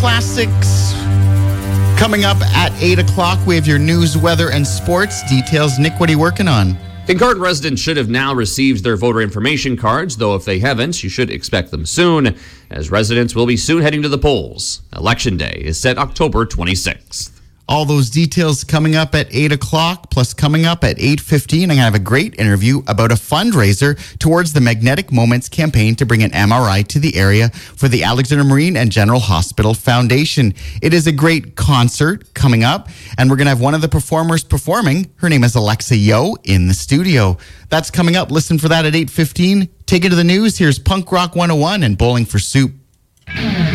Classics. Coming up at 8 o'clock, we have your news, weather, and sports details. Nick, what are you working on? Kincardine residents should have now received their voter information cards, though if they haven't, you should expect them soon, as residents will be soon heading to the polls. Election Day is set October 26th. All those details coming up at 8 o'clock, plus coming up at 8:15, I'm going to have a great interview about a fundraiser towards the Magnetic Moments campaign to bring an MRI to the area for the Alexander Marine and General Hospital Foundation. It is a great concert coming up, and we're going to have one of the performers performing. Her name is Alexa Yo in the studio. That's coming up. Listen for that at 8:15. Take it to the news. Here's Punk Rock 101 and Bowling for Soup.